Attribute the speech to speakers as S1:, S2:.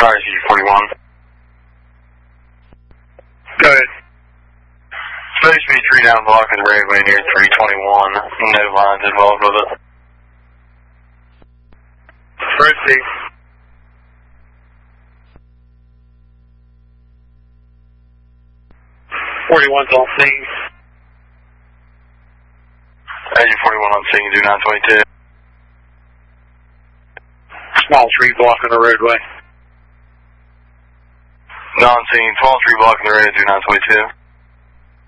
S1: Sorry, CG41.
S2: Go ahead.
S1: Supposed to be 3 down blocking the roadway near 321. No lines involved with it.
S2: Proceed. .41's on scene.
S1: Agent 41 on scene, do 922.
S2: Small tree blocking the roadway.
S1: Non-scene, small tree blocking the road, do 922.